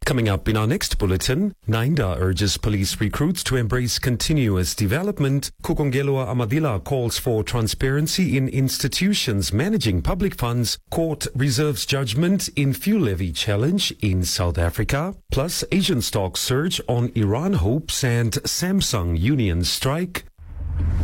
Coming up in our next bulletin, Nainda urges police recruits to embrace continuous development. Kukongelwa Amadila calls for transparency in institutions managing public funds. Court reserves judgment in fuel levy challenge in South Africa. Plus, Asian stocks surge on Iran hopes and Samsung union strike.